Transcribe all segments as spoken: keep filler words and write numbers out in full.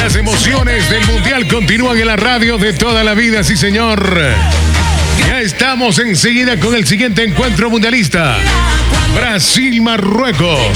Las emociones del Mundial continúan en la radio de toda la vida, sí señor. Ya estamos enseguida con el siguiente encuentro mundialista. Brasil-Marruecos.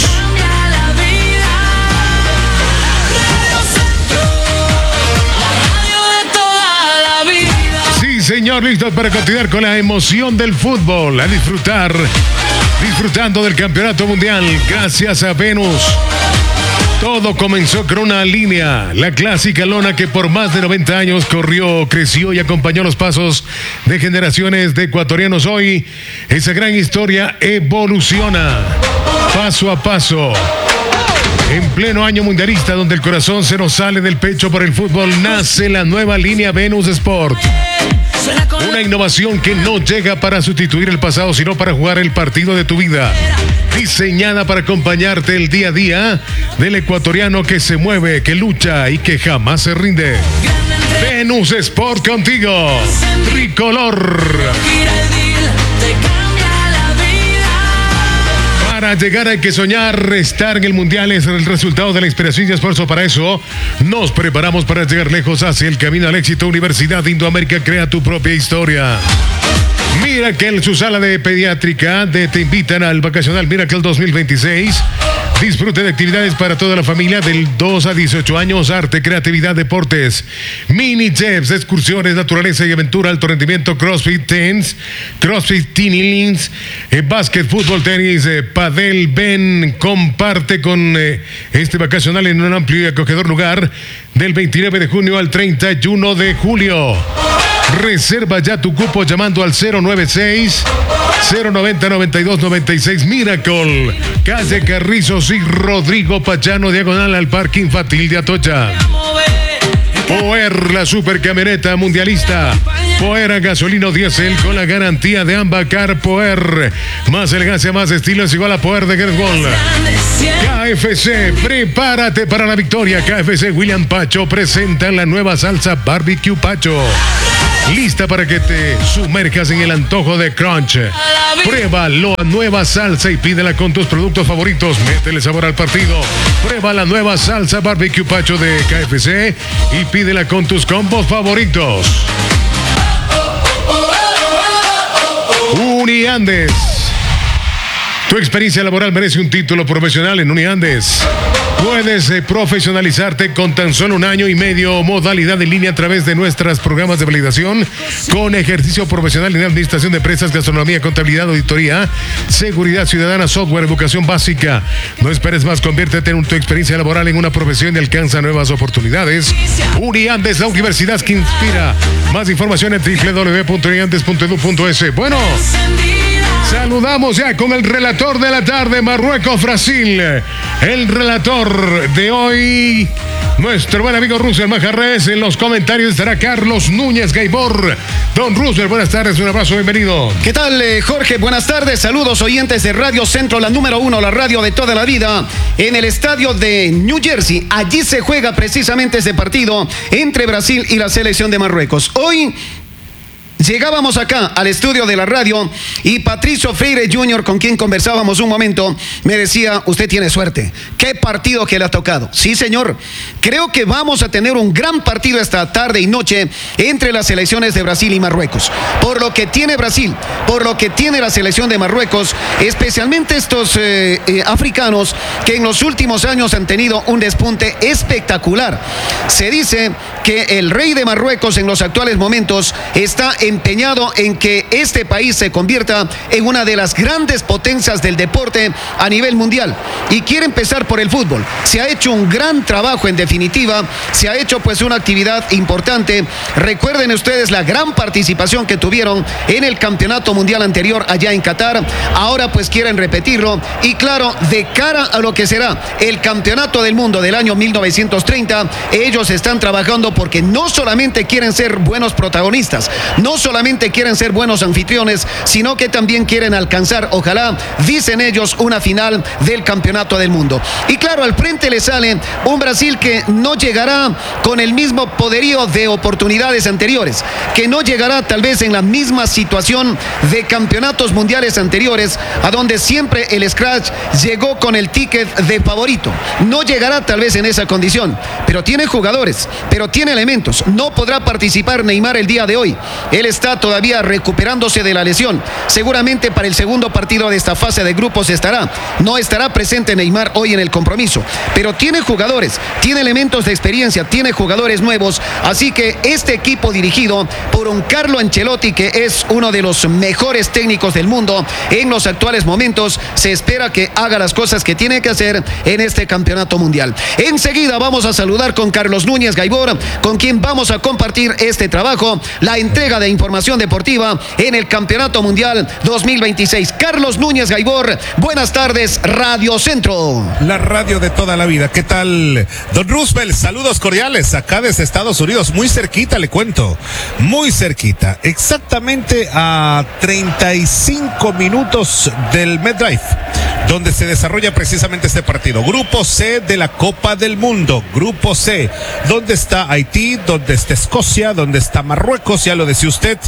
Sí señor, listos para continuar con la emoción del fútbol. A disfrutar, disfrutando del campeonato mundial. Gracias a Venus. Todo comenzó con una línea, la clásica lona que por más de noventa años corrió, creció y acompañó los pasos de generaciones de ecuatorianos. Hoy, esa gran historia evoluciona paso a paso. En pleno año mundialista, donde el corazón se nos sale del pecho por el fútbol, nace la nueva línea Venus Sport. Una innovación que no llega para sustituir el pasado, sino para jugar el partido de tu vida. Diseñada para acompañarte el día a día del ecuatoriano que se mueve, que lucha y que jamás se rinde. Venus Sport contigo. Tricolor. Para llegar hay que soñar, estar en el mundial es el resultado de la inspiración y esfuerzo. Para eso nos preparamos para llegar lejos hacia el camino al éxito. Universidad Indoamérica, crea tu propia historia. Miracle, su sala de pediátrica de, te invitan al vacacional Miracle dos mil veintiséis. Disfrute de actividades para toda la familia del dos a dieciocho años, arte, creatividad, deportes, mini chefs, excursiones, naturaleza y aventura, alto rendimiento, crossfit, teens, crossfit, tinilins, eh, básquet, fútbol, tenis, eh, padel. Ven, comparte con eh, este vacacional en un amplio y acogedor lugar del veintinueve de junio al treinta y uno de julio. Reserva ya tu cupo llamando al cero nueve seis, cero noventa, noventa y dos, noventa y seis. Miracle, calle Carrizos y Rodrigo Pachano, diagonal al Parque Infantil de Atocha. Poer, la supercamioneta mundialista. Poer a gasolina diésel con la garantía de Ambacar. Poer, más elegancia, más estilo es igual a Poer de Gertwall. K F C, prepárate para la victoria. K F C William Pacho presenta la nueva salsa Barbecue Pacho. Lista para que te sumerjas en el antojo de crunch. Prueba la nueva salsa y pídela con tus productos favoritos. Métele sabor al partido. Prueba la nueva salsa Barbecue Pacho de K F C y pídela con tus combos favoritos. Uniandes. Tu experiencia laboral merece un título profesional en Uniandes. Puedes eh, profesionalizarte con tan solo un año y medio, modalidad en línea a través de nuestros programas de validación, con ejercicio profesional en administración de empresas, gastronomía, contabilidad, auditoría, seguridad ciudadana, software, educación básica. No esperes más, conviértete en tu experiencia laboral en una profesión y alcanza nuevas oportunidades. Uniandes, la universidad que inspira. Más información en doble u doble u doble u punto uniandes punto edu punto es. Bueno, saludamos ya con el relator de la tarde, Marruecos-Brasil. El relator de hoy, nuestro buen amigo Russell Majarres. En los comentarios estará Carlos Núñez Gaibor. Don Russell, buenas tardes, un abrazo, bienvenido. ¿Qué tal, eh, Jorge? Buenas tardes, saludos oyentes de Radio Centro, la número uno, la radio de toda la vida, en el estadio de New Jersey. Allí se juega precisamente este partido entre Brasil y la selección de Marruecos. Hoy llegábamos acá al estudio de la radio y Patricio Freire junior, con quien conversábamos un momento, me decía: usted tiene suerte, qué partido que le ha tocado. Sí, señor, creo que vamos a tener un gran partido esta tarde y noche entre las selecciones de Brasil y Marruecos. Por lo que tiene Brasil, por lo que tiene la selección de Marruecos, especialmente estos eh, eh, africanos que en los últimos años han tenido un despunte espectacular. Se dice que el rey de Marruecos en los actuales momentos está empeñado en que este país se convierta en una de las grandes potencias del deporte a nivel mundial, y quiere empezar por el fútbol. Se ha hecho un gran trabajo, en definitiva, se ha hecho pues una actividad importante. Recuerden ustedes la gran participación que tuvieron en el campeonato mundial anterior allá en Qatar. Ahora pues quieren repetirlo, y claro, de cara a lo que será el campeonato del mundo del año mil novecientos treinta, ellos están trabajando porque no solamente quieren ser buenos protagonistas, no no solamente quieren ser buenos anfitriones, sino que también quieren alcanzar, ojalá, dicen ellos, una final del Campeonato del Mundo. Y claro, al frente le sale un Brasil que no llegará con el mismo poderío de oportunidades anteriores, que no llegará tal vez en la misma situación de campeonatos mundiales anteriores, a donde siempre el scratch llegó con el ticket de favorito. No llegará tal vez en esa condición, pero tiene jugadores, pero tiene elementos. No podrá participar Neymar el día de hoy. Él está todavía recuperándose de la lesión. Seguramente para el segundo partido de esta fase de grupos estará. No estará presente Neymar hoy en el compromiso, pero tiene jugadores, tiene elementos de experiencia, tiene jugadores nuevos, así que este equipo dirigido por un Carlo Ancelotti, que es uno de los mejores técnicos del mundo en los actuales momentos, se espera que haga las cosas que tiene que hacer en este campeonato mundial. Enseguida vamos a saludar con Carlos Núñez Gaibor, con quien vamos a compartir este trabajo, la entrega de información deportiva en el Campeonato Mundial dos mil veintiséis. Carlos Núñez Gaibor, buenas tardes, Radio Centro. La radio de toda la vida. ¿Qué tal, don Roosevelt? Saludos cordiales acá desde Estados Unidos, muy cerquita, le cuento, muy cerquita, exactamente a treinta y cinco minutos del MetLife, donde se desarrolla precisamente este partido. Grupo C de la Copa del Mundo. Grupo C, donde está Haití, donde está Escocia, donde está Marruecos, ya lo decía usted.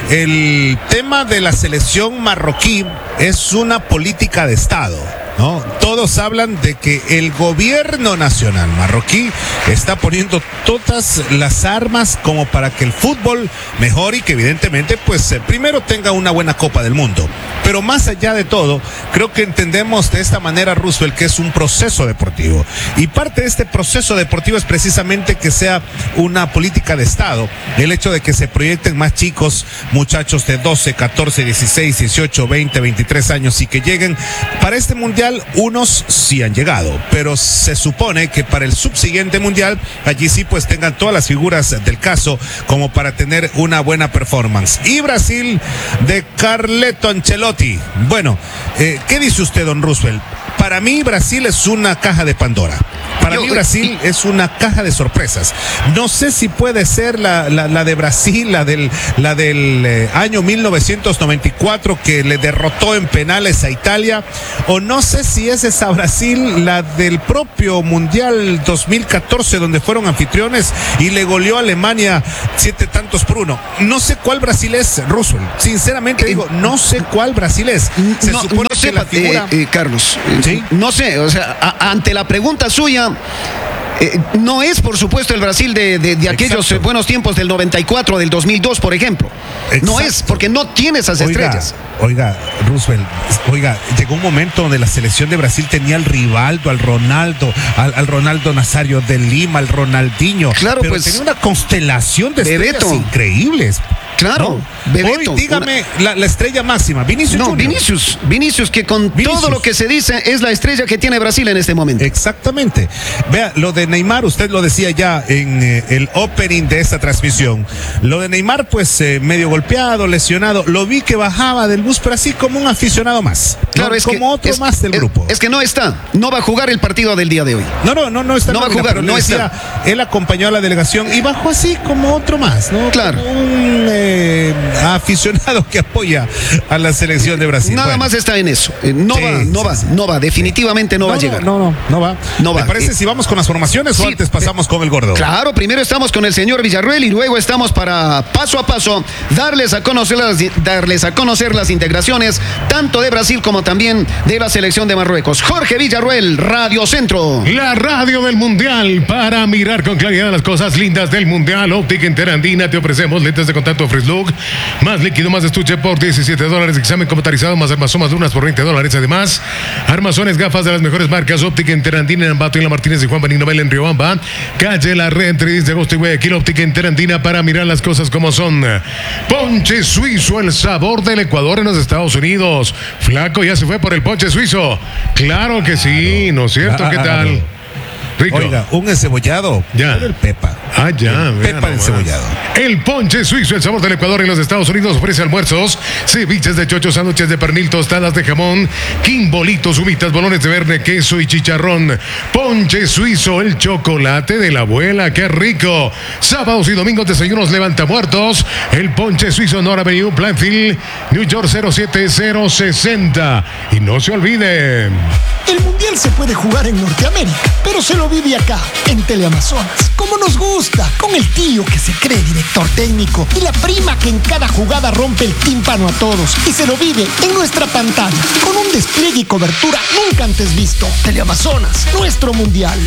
El tema de la selección marroquí es una política de Estado, ¿no? Todos hablan de que el gobierno nacional marroquí está poniendo todas las armas como para que el fútbol mejore y que evidentemente pues eh, primero tenga una buena Copa del Mundo. Pero más allá de todo, creo que entendemos de esta manera, Roosevelt, que es un proceso deportivo. Y parte de este proceso deportivo es precisamente que sea una política de Estado. El hecho de que se proyecten más chicos, muchachos de doce, catorce, dieciséis, dieciocho, veinte, veintitrés años y que lleguen para este mundial. Unos sí han llegado, pero se supone que para el subsiguiente mundial, allí sí pues tengan todas las figuras del caso como para tener una buena performance. Y Brasil de Carleto Ancelotti. Bueno, eh, ¿qué dice usted, don Roosevelt? Para mí Brasil es una caja de Pandora. Para Yo, mí Brasil es una caja de sorpresas. No sé si puede ser la, la, la de Brasil, la del, la del eh, año mil novecientos noventa y cuatro que le derrotó en penales a Italia, o no sé si es esa Brasil, la del propio Mundial dos mil catorce, donde fueron anfitriones y le goleó a Alemania siete tantos por uno. No sé cuál Brasil es, Roosevelt. Sinceramente digo, no sé cuál Brasil es. Se no, supone no que sepa, la figura... eh, eh, Carlos, ¿Sí? no sé, o sea, a, ante la pregunta suya, Eh, no es, por supuesto, el Brasil de, de, de aquellos eh, buenos tiempos del noventa y cuatro, del dos mil dos, por ejemplo. Exacto. No es, porque no tiene esas oiga, estrellas. Oiga, Roosevelt, oiga, llegó un momento donde la selección de Brasil tenía al Rivaldo, al Ronaldo, al, al Ronaldo Nazario de Lima, al Ronaldinho. Claro, pero pues. Tenía una constelación de Bebeto. estrellas increíbles. Claro, no. Bebeto, Hoy dígame una... la, la estrella máxima, Vinicius. No, Junior. Vinicius, Vinicius, que con Vinicius. todo lo que se dice es la estrella que tiene Brasil en este momento. Exactamente. Vea, lo de Neymar, usted lo decía ya en eh, el opening de esta transmisión. Lo de Neymar, pues eh, medio golpeado, lesionado. Lo vi que bajaba del bus, pero así como un aficionado más. Claro, ¿no? es como que, otro es, más del es, grupo. Es que no está, no va a jugar el partido del día de hoy. No, no, no, no está. No va a jugar, pero no decía, está. Él acompañó a la delegación y bajó así como otro más, ¿no? Claro. Como un eh, aficionado que apoya a la selección de Brasil. Nada bueno. más está en eso. Eh, no sí, va, no sí, va, sí. no va, definitivamente no, no va a llegar. No, no, no va. No va. ¿Te parece eh, si vamos con las formaciones sí, o antes pasamos eh, con el gordo? Claro, primero estamos con el señor Villarruel y luego estamos para paso a paso darles a conocer las, darles a conocer las integraciones tanto de Brasil como también de la selección de Marruecos. Jorge Villarruel, Radio Centro. La radio del Mundial para mirar con claridad las cosas lindas del Mundial. Óptica Interandina, te ofrecemos lentes de contacto Fresh Look, más líquido, más estuche por diecisiete dólares, examen computarizado, más armazón, más lunas por veinte dólares. Además, armazones, gafas de las mejores marcas. Óptica Interandina en Ambato, en La Martínez y Juan Benigno Mel en Riobamba, calle La Red, entre diez de agosto y Guayaquil. Óptica Interandina para mirar las cosas como son. Ponche suizo, el sabor del Ecuador en los Estados Unidos. Flaco ya se fue por el ponche suizo. Claro que sí, ¿no es cierto? Claro. ¿Qué tal? Rico. Oiga, un encebollado. Ya. El Pepa. Ah, ya. Pepa encebollado. El ponche suizo, el sabor del Ecuador en los Estados Unidos, ofrece almuerzos, ceviches de chocho, sándwiches de pernil, tostadas de jamón, quimbolitos, humitas, bolones de verde, queso y chicharrón. Ponche suizo, el chocolate de la abuela, qué rico. Sábados y domingos, desayunos levantamuertos. El ponche suizo, Nora Avenue, Plainfield, New York cero siete cero sesenta. Y no se olviden. El mundial se puede jugar en Norteamérica, pero se lo vive acá, en Teleamazonas. Como nos gusta, con el tío que se cree director técnico y la prima que en cada jugada rompe el tímpano a todos y se lo vive en nuestra pantalla, con un despliegue y cobertura nunca antes visto. Teleamazonas, nuestro mundial.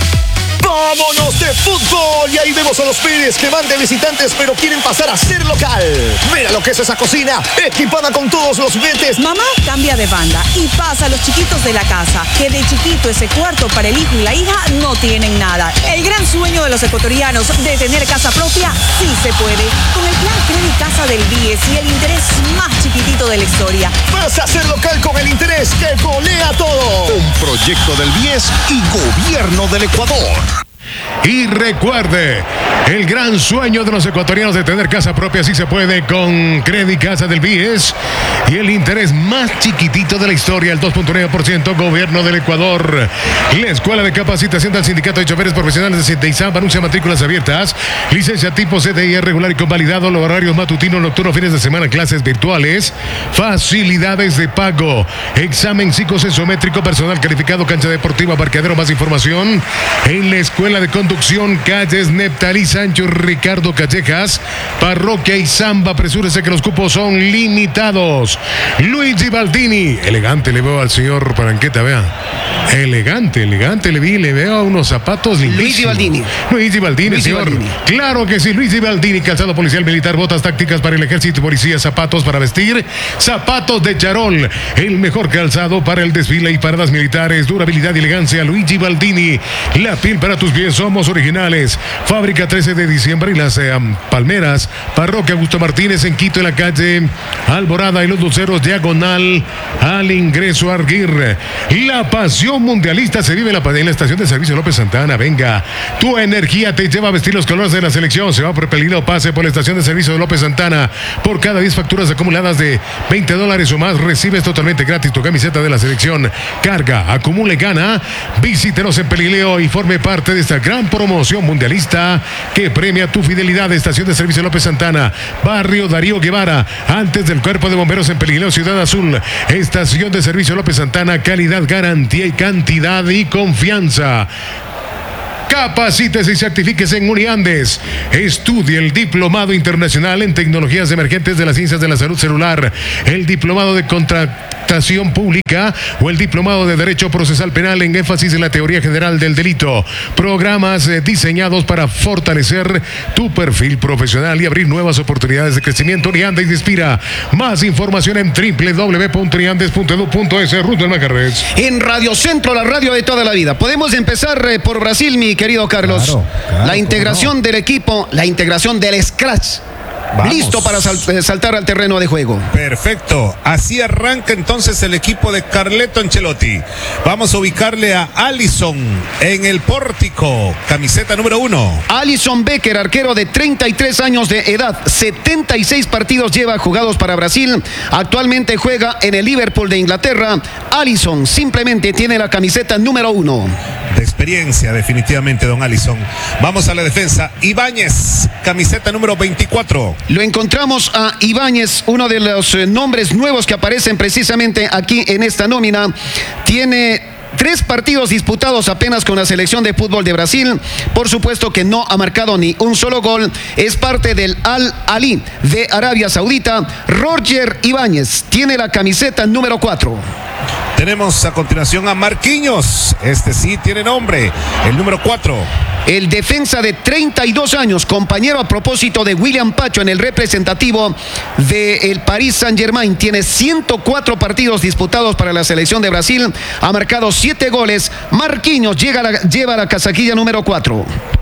¡Vámonos de fútbol! Y ahí vemos a los pibes que van de visitantes pero quieren pasar a ser local. Mira lo que es esa cocina, equipada con todos los juguetes. Mamá cambia de banda y pasa a los chiquitos de la casa, que de chiquito ese cuarto para el hijo y la hija no tienen nada. El gran sueño de los ecuatorianos de tener casa propia sí se puede. Con el plan Credit Casa del B I E S y el interés más chiquitito de la historia. Vas a ser local con el interés que golea todo. Un proyecto del B I E S y Gobierno del Ecuador. Y recuerde, el gran sueño de los ecuatorianos de tener casa propia sí se puede con Credit Casa del B I E S y el interés más chiquitito de la historia, el dos punto nueve por ciento, Gobierno del Ecuador. La Escuela de Capacitación del Sindicato de Choferes Profesionales de Sinteizam anuncia matrículas abiertas, licencia tipo C D I regular y convalidado, los horarios matutinos, nocturnos, fines de semana, clases virtuales, facilidades de pago, examen psicosensométrico, personal calificado, cancha deportiva, parqueadero. Más información en la Escuela de Conducción, calles Neptalí Sancho, Ricardo Callejas, Parroquia y Zamba. Apresúrese que los cupos son limitados. Luigi Baldini, elegante le veo al señor Paranqueta, vea. Elegante, elegante le vi, le veo unos zapatos lindísimos. Luigi Baldini. Luigi Baldini, Luigi señor. Baldini. Claro que sí, Luigi Baldini, calzado policial militar, botas tácticas para el ejército, policía, zapatos para vestir, zapatos de charol, el mejor calzado para el desfile y paradas militares, durabilidad y elegancia. Luigi Baldini, la piel para tus pies, somos originales. Fábrica trece de diciembre y las eh, Palmeras, Parroquia Augusto Martínez en Quito, en la calle Alborada y Los Luceros, diagonal al ingreso a Arguirre. La pasión mundialista se vive en la, en la estación de servicio López Santana. Venga, tu energía te lleva a vestir los colores de la selección. Se va por pedido, pase por la estación de servicio de López Santana. Por cada diez facturas acumuladas de veinte dólares o más, recibes totalmente gratis tu camiseta de la selección. Carga, acumule, gana. Visítenos en Pelileo y forme parte de esta gran promoción mundialista que premia tu fidelidad. Estación de servicio López Santana, Barrio Darío Guevara, antes del Cuerpo de Bomberos en Pelileo, Ciudad Azul. Estación de servicio López Santana, calidad, garantía y cantidad y confianza. Capacítese y certifíquese en Uniandes. Estudie el Diplomado Internacional en Tecnologías Emergentes de las Ciencias de la Salud Celular, el Diplomado de Contratación Pública o el Diplomado de Derecho Procesal Penal en énfasis en la teoría general del delito. Programas eh, diseñados para fortalecer tu perfil profesional y abrir nuevas oportunidades de crecimiento. Uniandes inspira. Más información en doble u doble u doble u punto uniandes punto edu punto es. Ruth del Macarres. En Radio Centro, la radio de toda la vida. Podemos empezar eh, por Brasil, mi querido Carlos. Claro, claro, la integración no. del equipo, la integración del Scratch. Vamos. Listo para sal- saltar al terreno de juego. Perfecto. Así arranca entonces el equipo de Carleto Ancelotti. Vamos a ubicarle a Alisson en el pórtico. Camiseta número uno. Alisson Becker, arquero de treinta y tres años de edad, setenta y seis partidos lleva jugados para Brasil. Actualmente juega en el Liverpool de Inglaterra. Alisson simplemente tiene la camiseta número uno. De experiencia, definitivamente, don Alisson. Vamos a la defensa. Ibáñez, camiseta número veinticuatro. Lo encontramos a Ibáñez, uno de los eh, nombres nuevos que aparecen precisamente aquí en esta nómina. Tiene tres partidos disputados apenas con la selección de fútbol de Brasil. Por supuesto que no ha marcado ni un solo gol. Es parte del Al Ahly de Arabia Saudita. Roger Ibáñez tiene la camiseta número cuatro. Tenemos a continuación a Marquinhos. Este sí tiene nombre, el número cuatro. El defensa de treinta y dos años, compañero a propósito de William Pacho en el representativo del Paris Saint-Germain, tiene ciento cuatro partidos disputados para la selección de Brasil, ha marcado siete goles. Marquinhos llega a la, lleva la casaquilla número cuatro.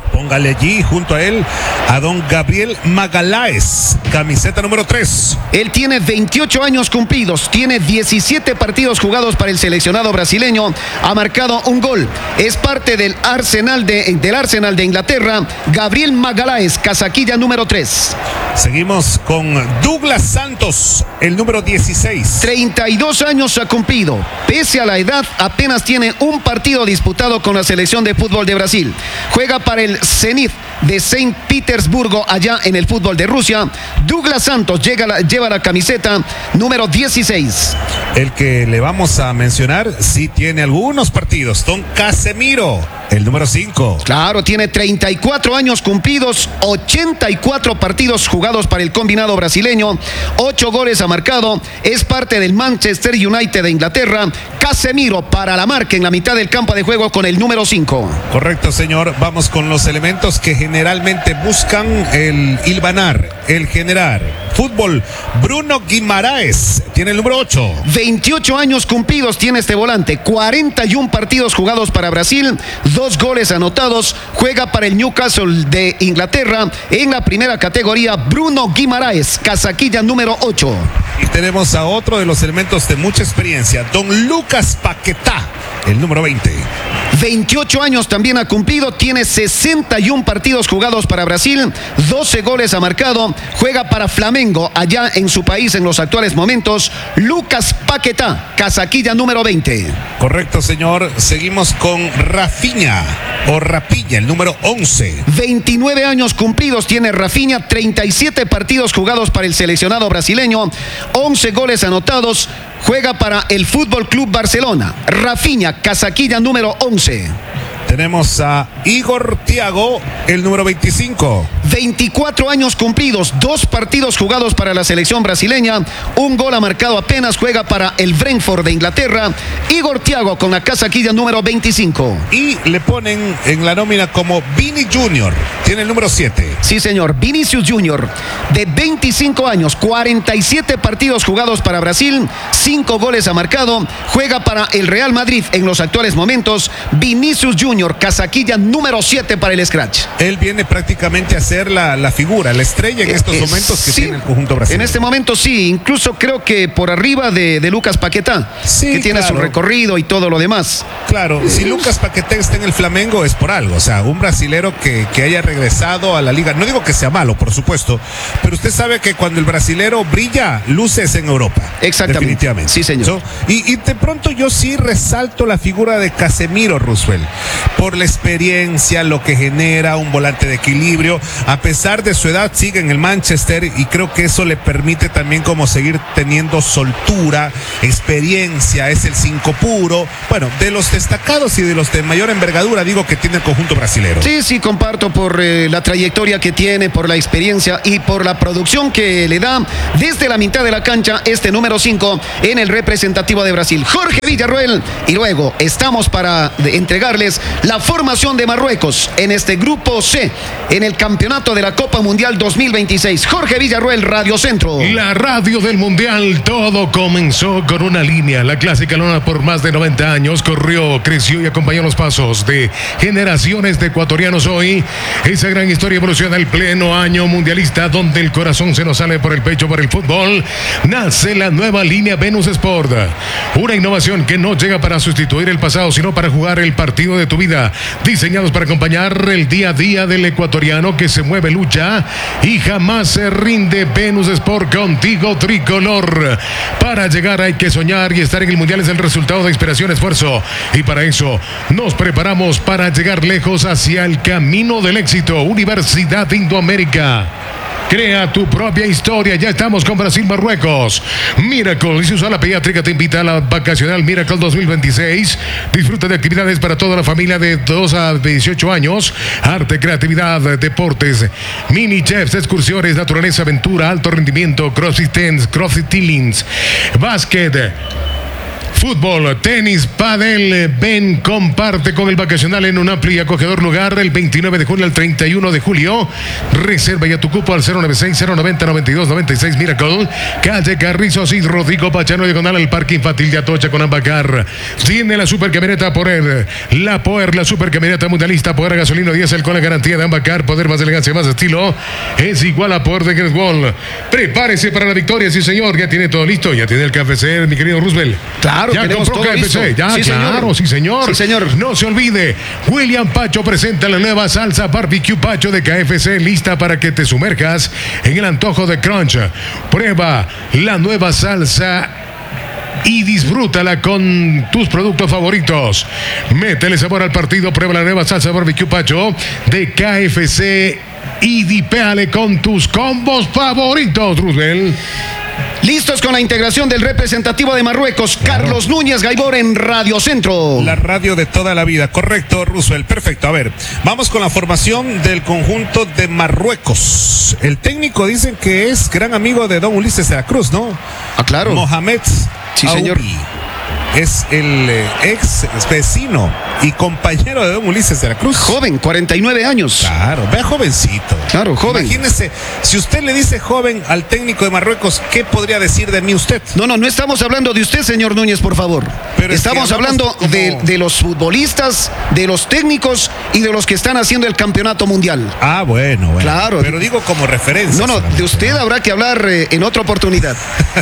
Póngale allí junto a él a don Gabriel Magalhães, camiseta número tres. Él tiene veintiocho años cumplidos, tiene diecisiete partidos jugados para el seleccionado brasileño, ha marcado un gol. Es parte del Arsenal de, del Arsenal de Inglaterra, Gabriel Magalhães, casaquilla número tres. Seguimos con Douglas Santos, el número dieciséis. treinta y dos años ha cumplido. Pese a la edad, apenas tiene un partido disputado con la selección de fútbol de Brasil. Juega para el Zenit de Saint Petersburgo, allá en el fútbol de Rusia. Douglas Santos llega la, lleva la camiseta número dieciséis. El que le vamos a mencionar sí tiene algunos partidos. Don Casemiro, el número cinco. Claro, tiene treinta y cuatro años cumplidos, ochenta y cuatro partidos jugados para el combinado brasileño, ocho goles ha marcado, es parte del Manchester United de Inglaterra. Casemiro para la marca en la mitad del campo de juego con el número cinco. Correcto, señor. Vamos con los elementos que generalmente buscan el hilvanar, el generar. Fútbol, Bruno Guimaraes tiene el número ocho. veintiocho años cumplidos tiene este volante, cuarenta y uno partidos jugados para Brasil, dos goles anotados, juega para el Newcastle de Inglaterra en la primera categoría. Bruno Guimaraes, casaquilla número ocho. Y tenemos a otro de los elementos de mucha experiencia, don Lucas Paquetá, el número veinte. veintiocho años también ha cumplido, tiene sesenta y uno partidos jugados para Brasil, doce goles ha marcado, juega para Flamengo allá en su país en los actuales momentos. Lucas Paquetá, casaquilla número veinte. Correcto, señor. Seguimos con Rafinha o Rapilla, el número once. veintinueve años cumplidos tiene Rafinha, treinta y siete partidos jugados para el seleccionado brasileño, once goles anotados, juega para el Fútbol Club Barcelona. Rafinha, casaquilla número once. Tenemos a Igor Thiago, el número veinticinco. veinticuatro años cumplidos, dos partidos jugados para la selección brasileña, un gol ha marcado apenas, juega para el Brentford de Inglaterra. Igor Thiago con la casaquilla número veinticinco. Y le ponen en la nómina como Vini Junior, tiene el número siete. Sí, señor, Vinicius Junior, de veinticinco años, cuarenta y siete partidos jugados para Brasil, cinco goles ha marcado, juega para el Real Madrid en los actuales momentos. Vinicius Junior, casaquilla número siete para el Scratch. Él viene prácticamente a ser la, la figura, la estrella en estos eh, momentos que sí, tiene el conjunto brasileño. En este momento sí, incluso creo que por arriba de, de Lucas Paquetá, sí, que tiene claro, su recorrido y todo lo demás. Claro, si Lucas Paquetá está en el Flamengo es por algo, o sea, un brasilero que, que haya regresado a la liga. No digo que sea malo, por supuesto, pero usted sabe que cuando el brasilero brilla, luces en Europa. Exactamente. Definitivamente. Sí, señor. So, y, y de pronto yo sí resalto la figura de Casemiro, Roosevelt, por la experiencia, lo que genera, un volante de equilibrio. A pesar de su edad, sigue en el Manchester y creo que eso le permite también como seguir teniendo soltura, experiencia, es el cinco puro. Bueno, de los destacados y de los de mayor envergadura, digo que tiene el conjunto brasilero. Sí, sí, comparto por eh, la trayectoria que tiene, por la experiencia y por la producción que le da desde la mitad de la cancha este número cinco en el representativo de Brasil, Jorge Villarroel. Y luego estamos para entregarles la formación de Marruecos en este grupo C en el campeonato de la Copa Mundial dos mil veintiséis. Jorge Villarroel, Radio Centro. La radio del Mundial. Todo comenzó con una línea. La clásica lona por más de noventa años corrió, creció y acompañó los pasos de generaciones de ecuatorianos. Hoy esa gran historia evoluciona el pleno año mundialista, donde el corazón se nos sale por el pecho por el fútbol. Nace la nueva línea Venus Sport, una innovación que no llega para sustituir el pasado, sino para jugar el partido de tu vida, diseñados para acompañar el día a día del ecuatoriano que se mueve, lucha y jamás se rinde. Venus Sport, contigo tricolor. Para llegar hay que soñar, y estar en el mundial es el resultado de inspiración, esfuerzo, y para eso nos preparamos para llegar lejos hacia el camino del éxito. Universidad Indoamérica. Crea tu propia historia. Ya estamos con Brasil, Marruecos. Miracle y su sala pediátrica te invita a la vacacional Miracle dos mil veintiséis. Disfruta de actividades para toda la familia de dos a dieciocho años. Arte, creatividad, deportes, mini chefs, excursiones, naturaleza, aventura, alto rendimiento, crossfit tens, crossfit teelings, básquet, Fútbol, tenis, pádel, ven, comparte con el vacacional en un amplio y acogedor lugar el veintinueve de junio al treinta y uno de julio. Reserva ya tu cupo al cero noventa y seis, cero noventa, noventa y dos, noventa y seis Miracle, calle Carrizo, Sid Rodrigo Pachano, diagonal al Parque Infantil de Atocha con Ambacar. Tiene la supercamioneta Poder, la Poder, la supercamioneta mundialista Poder gasolina diésel con la garantía de Ambacar, poder más elegancia, más estilo, es igual a Poder de Great Wall. Prepárese para la victoria, sí señor, ya tiene todo listo, ya tiene el K F C, mi querido Roosevelt. Claro, ya compró K F C, ya, sí, claro, señor. sí señor. Sí, señor. No se olvide, William Pacho presenta la nueva salsa barbecue Pacho de K F C, lista para que te sumerjas en el antojo de crunch. Prueba la nueva salsa y disfrútala con tus productos favoritos. Métele sabor al partido, prueba la nueva salsa barbecue Pacho de K F C y dipéale con tus combos favoritos, Roosevelt. Listos con la integración del representativo de Marruecos, claro. Carlos Núñez Gaibor en Radio Centro. La radio de toda la vida, correcto, Roosevelt, perfecto. A ver, vamos con la formación del conjunto de Marruecos. El técnico dicen que es gran amigo de don Ulises de la Cruz, ¿no? Ah, claro. Mohamed Sí, señor. Aoubi. Es el eh, ex vecino y compañero de don Ulises de la Cruz. Joven, cuarenta y nueve años. Claro, vea jovencito. Claro, joven. Imagínese, si usted le dice joven al técnico de Marruecos, ¿qué podría decir de mí usted? No, no, no estamos hablando de usted, señor Núñez, por favor. Pero estamos es que hablando como... de, de los futbolistas, de los técnicos y de los que están haciendo el campeonato mundial. Ah, bueno, bueno. Claro. Pero digo como referencia. No, no, solamente. de usted habrá que hablar eh, en otra oportunidad.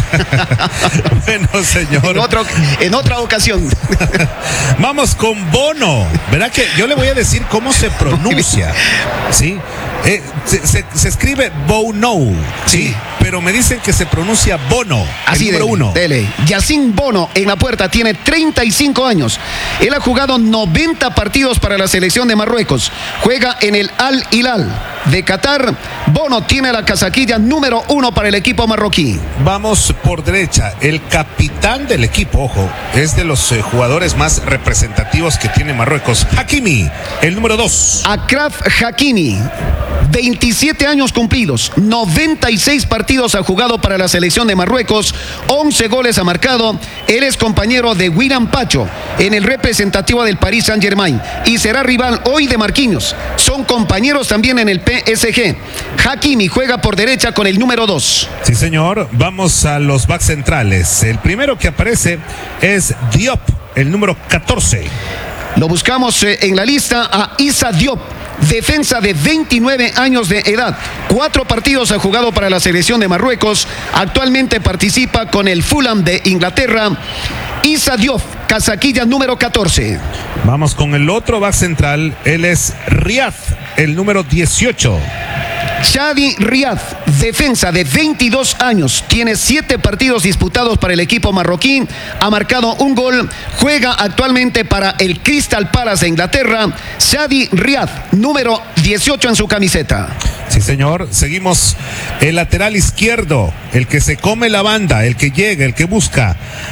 Bueno, señor. En, otro, en otra ocasión. Vamos con Bono. ¿Verdad que yo le voy a decir cómo se pronuncia? ¿Sí? Eh, se, se, se escribe Bono. ¿Sí? Sí. Pero me dicen que se pronuncia Bono. Así el número de, uno. Dele. Yacine Bono en la puerta, tiene treinta y cinco años. Él ha jugado noventa partidos para la selección de Marruecos. Juega en el Al Hilal de Qatar. Bono tiene la casaquilla número uno para el equipo marroquí. Vamos por derecha. El capitán del equipo, ojo, es de los eh, jugadores más representativos que tiene Marruecos. Hakimi, el número dos. Achraf Hakimi, veintisiete años cumplidos, noventa y seis partidos ha jugado para la selección de Marruecos, once goles ha marcado. Él es compañero de William Pacho en el representativo del Paris Saint-Germain y será rival hoy de Marquinhos. Son compañeros también en el P S G. Hakimi juega por derecha con el número dos. Sí, señor. Vamos a los backs centrales. El primero que aparece es Diop, el número catorce. Lo buscamos eh, en la lista a Issa Diop. Defensa de veintinueve años de edad. Cuatro partidos ha jugado para la selección de Marruecos. Actualmente participa con el Fulham de Inglaterra. Issa Diop, casaquilla número catorce. Vamos con el otro back central. Él es Riyad, el número dieciocho. Shadi Riyad, defensa de veintidós años, tiene siete partidos disputados para el equipo marroquí, ha marcado un gol, juega actualmente para el Crystal Palace de Inglaterra. Shadi Riyad, número dieciocho en su camiseta. Sí, señor. Seguimos el lateral izquierdo, el que se come la banda, el que llega, el que busca.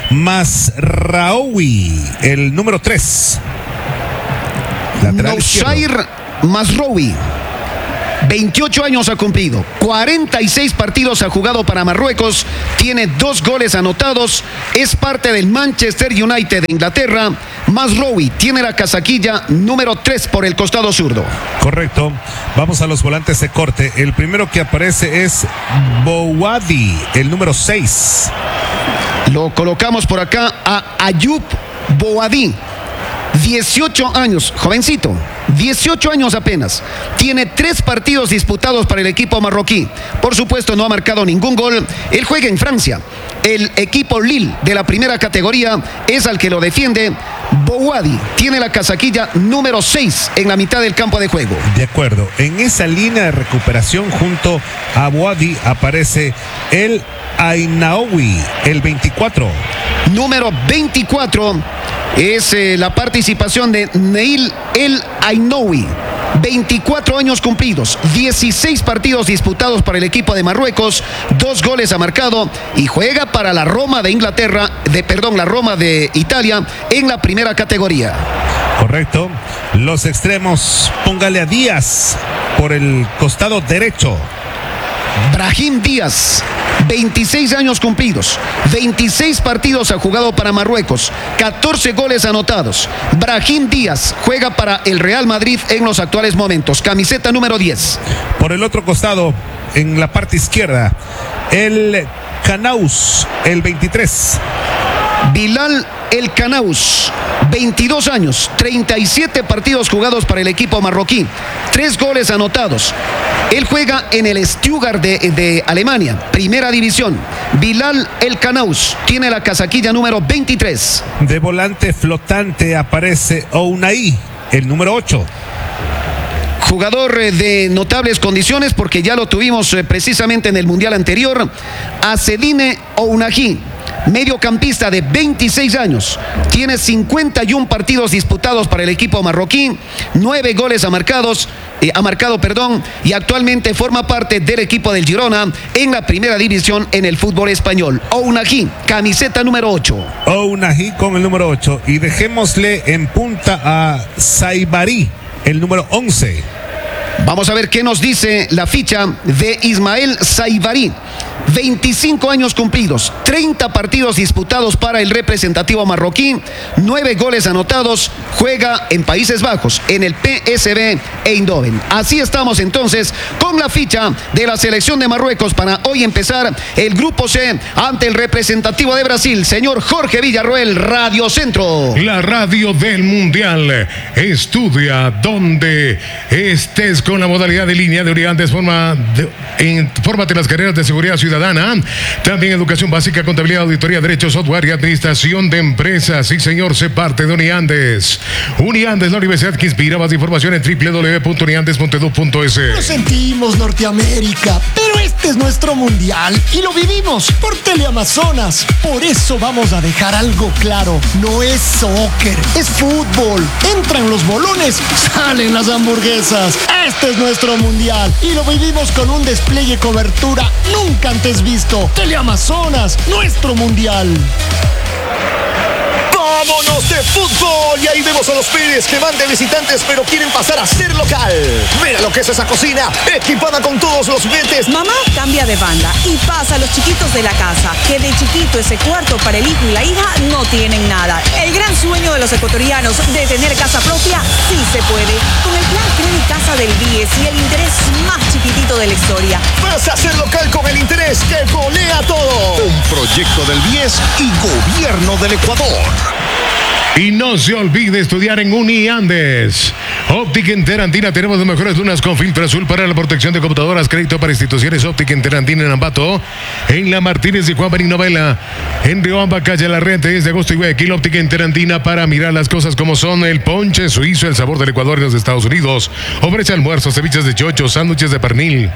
Masraoui, el número tres. Noussair Mazraoui, veintiocho años ha cumplido, cuarenta y seis partidos ha jugado para Marruecos, tiene dos goles anotados, es parte del Manchester United de Inglaterra. Mazraoui tiene la casaquilla número tres por el costado zurdo. Correcto. Vamos a los volantes de corte. El primero que aparece es Bouadi, el número seis. Lo colocamos por acá a Ayoub Bouadi, dieciocho años, jovencito, dieciocho años apenas. Tiene tres partidos disputados para el equipo marroquí. Por supuesto, no ha marcado ningún gol. Él juega en Francia. El equipo Lille de la primera categoría es al que lo defiende. Bouadi tiene la casaquilla número seis en la mitad del campo de juego. De acuerdo. En esa línea de recuperación junto a Bouadi aparece el Ainaoui, el veinticuatro. Número veinticuatro es eh, la participación de Neil El Ainaoui. veinticuatro años cumplidos, dieciséis partidos disputados para el equipo de Marruecos, dos goles ha marcado y juega para la Roma de Inglaterra, de perdón, la Roma de Italia en la primera categoría. Correcto. Los extremos, póngale a Díaz por el costado derecho. Brahim Díaz, veintiséis años cumplidos, veintiséis partidos ha jugado para Marruecos, catorce goles anotados. Brahim Díaz juega para el Real Madrid en los actuales momentos, camiseta número diez. Por el otro costado, en la parte izquierda, el Canaus, el veintitrés. Bilal El Canaus, veintidós años, treinta y siete partidos jugados para el equipo marroquí, tres goles anotados. Él juega en el Stuttgart de, de Alemania, primera división. Bilal El Canaus tiene la casaquilla número veintitrés. De volante flotante aparece Ounahi, el número ocho. Jugador de notables condiciones porque ya lo tuvimos precisamente en el Mundial anterior. Asedine Ounahi, mediocampista de veintiséis años, tiene cincuenta y uno partidos disputados para el equipo marroquí, nueve goles ha marcados, eh, ha marcado, perdón, y actualmente forma parte del equipo del Girona en la primera división en el fútbol español. Ounahi, camiseta número ocho. Ounahi con el número ocho, y dejémosle en punta a Saibari, el número once. Vamos a ver qué nos dice la ficha de Ismael Saibari. veinticinco años cumplidos, treinta partidos disputados para el representativo marroquí, nueve goles anotados, juega en Países Bajos, en el P S V Eindhoven. Así estamos entonces con la ficha de la selección de Marruecos para hoy empezar el grupo C ante el representativo de Brasil, señor Jorge Villarroel, Radio Centro. La radio del Mundial. Estudia donde estés con la modalidad de línea de Uniandes. Forma de, infórmate en las carreras de seguridad ciudadana. También educación básica, contabilidad, auditoría, derecho, software y administración de empresas. Sí, señor, sé parte de Uniandes. Uniandes, la universidad que inspira. Más información en doble u doble u doble u punto uniandes punto edu punto es. Lo sentimos, Norteamérica, pero este es nuestro mundial y lo vivimos por Teleamazonas. Por eso vamos a dejar algo claro. No es soccer, es fútbol. Entran los bolones, salen las hamburguesas. Este es nuestro mundial y lo vivimos con un despliegue y cobertura nunca antes visto. Teleamazonas, nuestro mundial. ¡Vámonos de fútbol! Y ahí vemos a los Pérez que van de visitantes pero quieren pasar a ser local. Mira lo que es esa cocina, equipada con todos los juguetes. Mamá cambia de banda y pasa a los chiquitos de la casa, que de chiquito ese cuarto para el hijo y la hija no tienen nada. El gran sueño de los ecuatorianos de tener casa propia sí se puede. Con el plan Credit Casa del B I E S y el interés más chiquitito de la historia. Pasa a ser local con el interés que golea todo. Un proyecto del B I E S y Gobierno del Ecuador. Y no se olvide estudiar en Uniandes. Óptica Interantina, tenemos las mejores lunas con filtro azul para la protección de computadoras, crédito para instituciones. Óptica Interantina en Ambato, en la Martínez y Juan Marín Novela, en Riobamba, calle La Rente, desde agosto y Guayaquil. Óptica Interantina para mirar las cosas como son. El ponche suizo, el sabor del Ecuador y los Estados Unidos. Ofrece almuerzos, ceviches de chocho, sándwiches de pernil,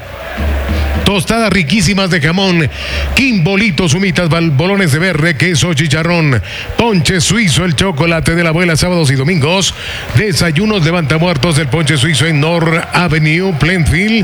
tostadas riquísimas de jamón, quimbolitos, humitas, bolones de berre, queso, chicharrón, ponche suizo, el chocolate de la abuela, sábados y domingos. Desayunos levantamuertos del ponche suizo en North Avenue, Plainfield,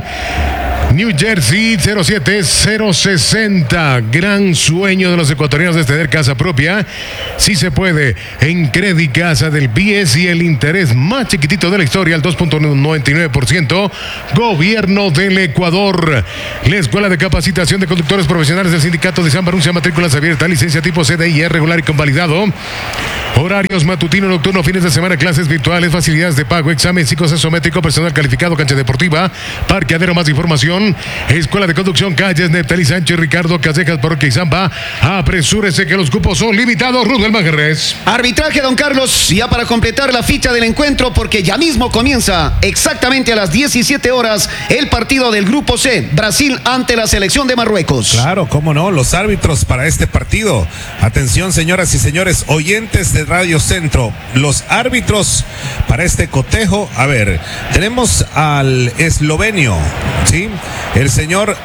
New Jersey, cero siete cero sesenta. Gran sueño de los ecuatorianos de tener casa propia. Sí se puede. En Credit Casa del B I E S y el interés más chiquitito de la historia, al dos punto noventa y nueve por ciento. Gobierno del Ecuador. La Escuela de Capacitación de Conductores Profesionales del Sindicato de San Baruncia, matrículas abiertas, licencia tipo C D I E regular y convalidado. Horarios matutino, nocturno, fines de semana, clases virtuales, facilidades de pago, examen psicosométrico, personal calificado, cancha deportiva, parqueadero. Más información, Escuela de Conducción, calles Neptali Sánchez, Ricardo Casejas, Parroquia y Zamba. Apresúrese que los cupos son limitados. Rudel Manjarres. Arbitraje, don Carlos, ya para completar la ficha del encuentro, porque ya mismo comienza exactamente a las diecisiete horas el partido del Grupo C, Brasil ante la selección de Marruecos. Claro, cómo no, los árbitros para este partido. Atención, señoras y señores, oyentes de Radio Centro, los árbitros para este cotejo. A ver, tenemos al eslovenio, ¿sí? El señor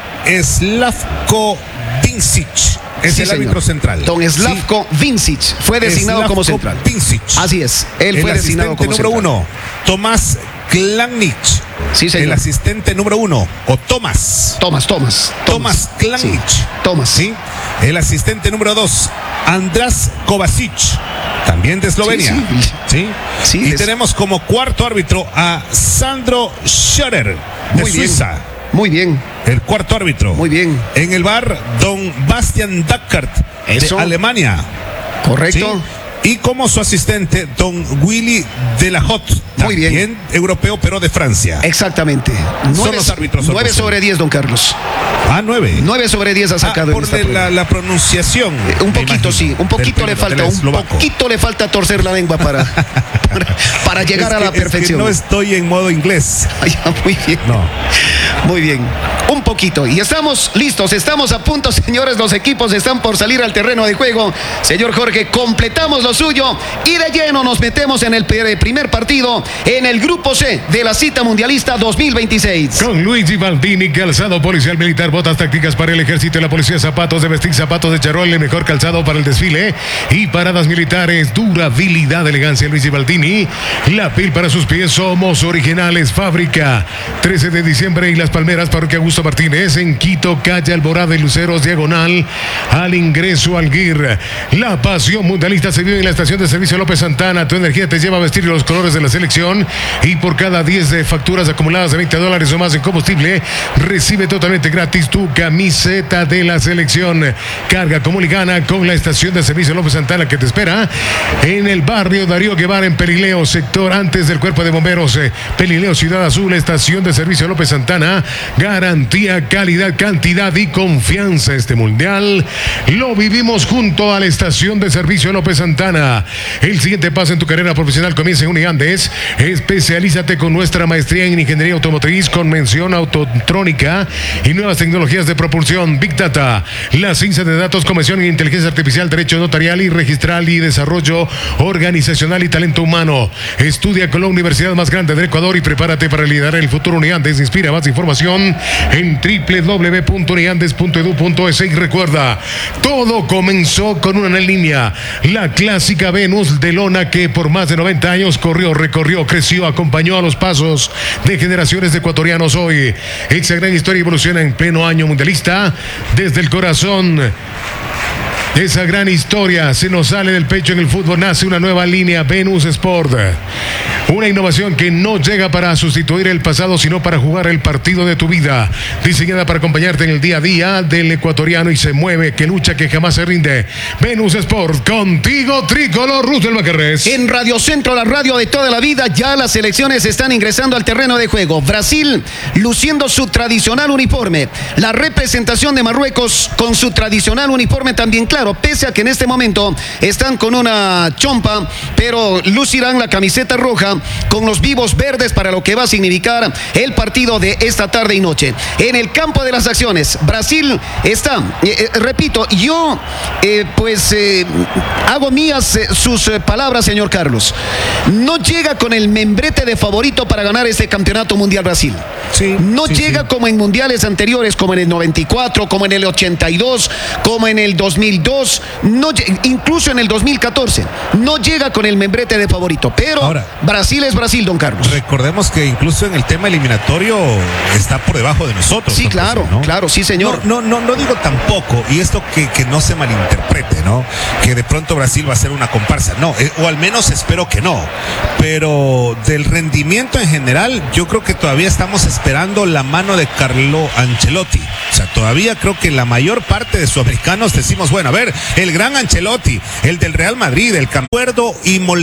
Slavko Vincic. Es Sí, el señor. árbitro central. Don Slavko Sí. Vincic fue designado Slavko como central. Vincic. Así es, él El fue designado como asistente número central. uno, Tomás Klanic. Sí, señor. El asistente número uno, o Tomás. Tomás, Tomás. Tomás Klanic. Sí. Tomás. ¿Sí? El asistente número dos, András Kovacic, también de Eslovenia. Sí, sí. ¿Sí? Sí, y les- tenemos como cuarto árbitro a Sandro Schorer, de Muy bien. Suiza. Muy bien. El cuarto árbitro. Muy bien. En el V A R, don Bastian Dackert, Eso. de Alemania. Correcto. ¿Sí? Y como su asistente, don Willy de la Hot, Muy bien. también europeo, pero de Francia. Exactamente. Son los árbitros. nueve sobre diez, don Carlos. Ah, nueve. nueve sobre diez ha sacado ah, en por esta de prueba. la, la pronunciación. Eh, un poquito, imagino, sí. Un poquito le falta. Un poquito le falta torcer la lengua para, para, para llegar es a que, la perfección. Es que no estoy en modo inglés. Ay, muy bien. No. Muy bien. Un poquito. Y estamos listos. Estamos a punto, señores. Los equipos están por salir al terreno de juego. Señor Jorge, completamos lo suyo. Y de lleno nos metemos en el primer partido en el grupo C de la cita mundialista dos mil veintiséis. Con Luigi Baldini, calzado policial militar, botas tácticas para el ejército y la policía, zapatos de vestir, zapatos de charol, el mejor calzado para el desfile y paradas militares, durabilidad, elegancia. Luigi Baldini, la piel para sus pies, somos originales, fábrica. trece de diciembre y Las Palmeras, Parroquia Augusto Martínez, en Quito, calle Alborada y Luceros, diagonal al ingreso al G I R. La pasión mundialista se vive en la estación de servicio López Santana. Tu energía te lleva a vestir los colores de la selección y por cada diez de facturas acumuladas de veinte dólares o más en combustible, recibe totalmente gratis tu camiseta de la selección. Carga como y gana con la estación de servicio López Santana, que te espera en el barrio Darío Guevara, en Pelileo, sector antes del Cuerpo de Bomberos. Pelileo, Ciudad Azul, estación de servicio López Santana. Garantía, calidad, cantidad y confianza. Este mundial lo vivimos junto a la estación de servicio López Santana. El siguiente paso en tu carrera profesional comienza en Uniandes. Especialízate con nuestra maestría en ingeniería automotriz con mención autotrónica y nuevas tecnologías de propulsión, Big Data, la ciencia de datos, convención en inteligencia artificial, derecho notarial y registral y desarrollo organizacional y talento humano. Estudia con la universidad más grande del Ecuador y prepárate para liderar el futuro. Uniandes inspira. Más información en doble u doble u doble u punto uniandes punto edu punto es. Y recuerda, todo comenzó con una línea, la clásica Venus de lona, que por más de noventa años corrió, recorrió, creció, acompañó a los pasos de generaciones de ecuatorianos. Hoy esa gran historia evoluciona en pleno año mundialista. Desde el corazón, esa gran historia se nos sale del pecho en el fútbol. Nace una nueva línea, Venus Sport. Una innovación que no llega para sustituir el pasado, sino para jugar el partido de tu vida. Diseñada para acompañarte en el día a día del ecuatoriano y se mueve, que lucha, que jamás se rinde. Venus Sport, contigo, tricolor. Rusel Macarres. En Radio Centro, la radio de toda la vida, ya las selecciones están ingresando al terreno de juego. Brasil luciendo su tradicional uniforme. La representación de Marruecos con su tradicional uniforme también, claro, pese a que en este momento están con una chompa, pero lucirán la camiseta roja con los vivos verdes para lo que va a significar el partido de esta tarde y noche. En el campo de las acciones, Brasil está, eh, eh, repito, yo eh, pues eh, hago mías eh, sus eh, palabras, señor Carlos. No llega con el membrete de favorito para ganar este campeonato mundial Brasil. Sí, no sí, llega sí. como en mundiales anteriores, como en el noventa y cuatro, como en el ochenta y dos, como en el dos mil dos, no, incluso en el dos mil catorce. No llega con el membrete de favorito, pero Ahora, Brasil es Brasil, don Carlos. recordemos que incluso en el tema eliminatorio está por debajo de nosotros. Sí, don claro, José, ¿no? claro, sí, señor. No, no, no, no digo tampoco, y esto que, que no se malinterprete, ¿no? Que de pronto Brasil va a ser una comparsa. No, eh, o al menos espero que no. Pero del rendimiento en general, yo creo que todavía estamos esperando la mano de Carlo Ancelotti. O sea, todavía creo que la mayor parte de sudamericanos decimos, bueno, a ver, el gran Ancelotti, el del Real Madrid, el campeón y